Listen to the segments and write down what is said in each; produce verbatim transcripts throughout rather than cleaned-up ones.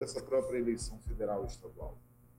dessa própria eleição federal e estadual.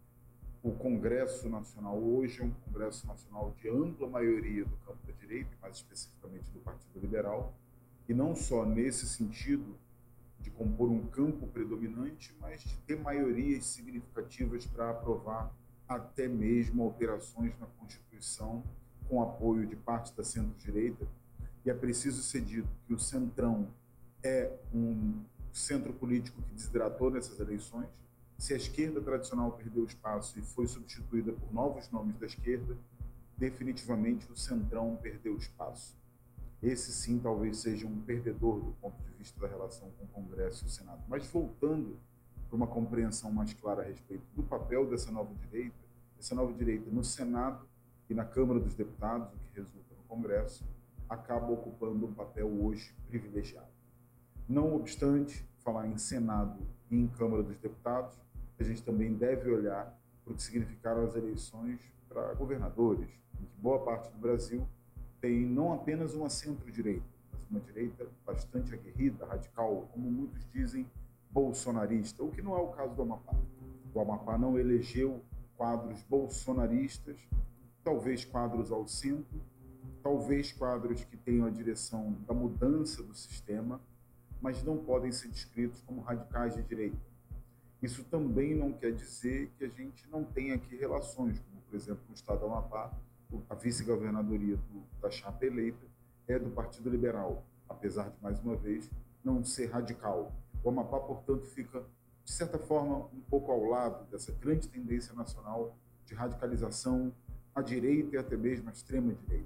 O Congresso Nacional hoje é um Congresso Nacional de ampla maioria do campo da direita, mais especificamente do Partido Liberal, e não só nesse sentido de compor um campo predominante, mas de ter maiorias significativas para aprovar até mesmo alterações na Constituição com apoio de parte da centro-direita. E é preciso ser dito que o Centrão é um centro político que desidratou nessas eleições. Se a esquerda tradicional perdeu espaço e foi substituída por novos nomes da esquerda, definitivamente o Centrão perdeu espaço. Esse sim talvez seja um perdedor do ponto de vista da relação com o Congresso e o Senado. Mas voltando para uma compreensão mais clara a respeito do papel dessa nova direita, essa nova direita no Senado e na Câmara dos Deputados, o que resulta no Congresso, acaba ocupando um papel hoje privilegiado. Não obstante falar em Senado e em Câmara dos Deputados, a gente também deve olhar para o que significaram as eleições para governadores, em que boa parte do Brasil tem não apenas uma centro-direita, mas uma direita bastante aguerrida, radical, como muitos dizem, bolsonarista, o que não é o caso do Amapá. O Amapá não elegeu quadros bolsonaristas, talvez quadros ao centro, talvez quadros que tenham a direção da mudança do sistema, mas não podem ser descritos como radicais de direita. Isso também não quer dizer que a gente não tenha aqui relações, como, por exemplo, no estado do Amapá, a vice-governadoria do, da chapa eleita é do Partido Liberal, apesar de, mais uma vez, não ser radical. O Amapá, portanto, fica, de certa forma, um pouco ao lado dessa grande tendência nacional de radicalização à direita e até mesmo à extrema-direita.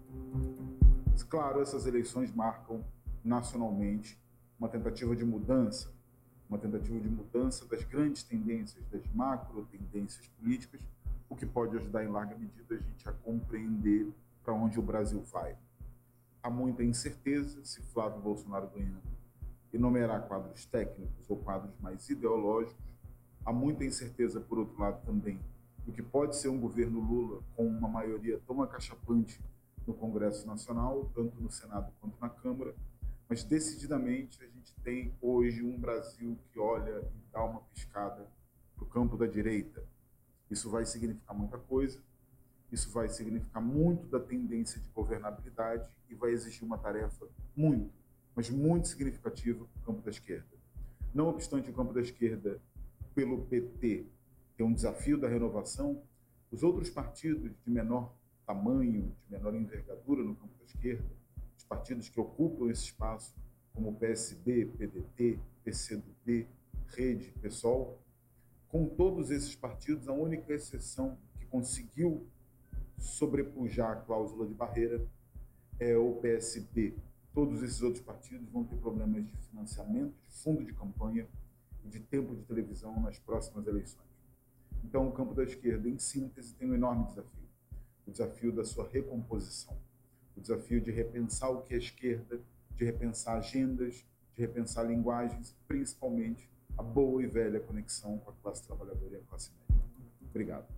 Claro, essas eleições marcam nacionalmente uma tentativa de mudança, uma tentativa de mudança das grandes tendências, das macro-tendências políticas, o que pode ajudar em larga medida a gente a compreender para onde o Brasil vai. Há muita incerteza se Flávio Bolsonaro ganhando enumerar quadros técnicos ou quadros mais ideológicos. Há muita incerteza, por outro lado, também do que pode ser um governo Lula com uma maioria tão acachapante no Congresso Nacional, tanto no Senado quanto na Câmara, mas decididamente a gente tem hoje um Brasil que olha e dá uma piscada para o campo da direita. Isso vai significar muita coisa, isso vai significar muito da tendência de governabilidade e vai exigir uma tarefa muito, mas muito significativa para o campo da esquerda. Não obstante o campo da esquerda, pelo P T, ter um desafio da renovação, os outros partidos de menor tamanho, de menor envergadura no campo da esquerda, os partidos que ocupam esse espaço, como o P S B, P D T, P C do B, Rede, PSOL, com todos esses partidos, a única exceção que conseguiu sobrepujar a cláusula de barreira é o P S B. Todos esses outros partidos vão ter problemas de financiamento, de fundo de campanha e de tempo de televisão nas próximas eleições. Então, o campo da esquerda, em síntese, tem um enorme desafio. O desafio da sua recomposição. O desafio de repensar o que é esquerda, de repensar agendas, de repensar linguagens, principalmente a boa e velha conexão com a classe trabalhadora e a classe média. Obrigado.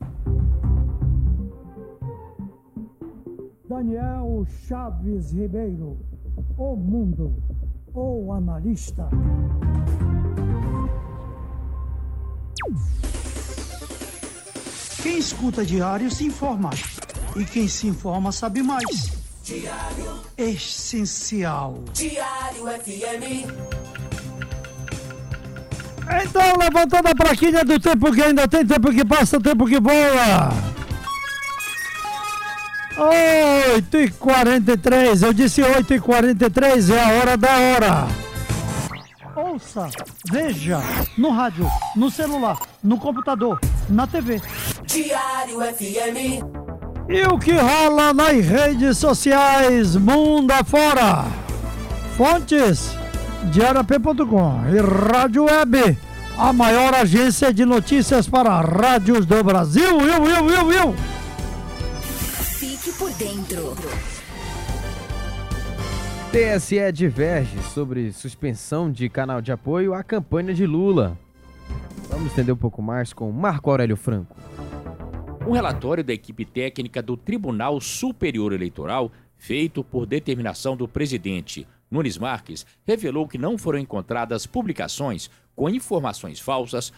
Daniel Chaves Ribeiro, O Mundo, o analista. Quem escuta diário se informa. E quem se informa sabe mais. Diário Essencial. Diário F M. Então, levantando a plaquinha do tempo que ainda tem, tempo que passa, tempo que voa. oito e quarenta e três, eu disse oito e quarenta e três, é a hora da hora. Ouça, veja, no rádio, no celular, no computador, na T V. Diário F M. E o que rola nas redes sociais, mundo afora. Fontes, diário A P ponto com e Rádio Web, a maior agência de notícias para rádios do Brasil. Eu, eu, eu, eu. Fique por dentro. T S E diverge sobre suspensão de canal de apoio à campanha de Lula. Vamos entender um pouco mais com Marco Aurélio Franco. Um relatório da equipe técnica do Tribunal Superior Eleitoral, feito por determinação do presidente Nunes Marques, revelou que não foram encontradas publicações com informações falsas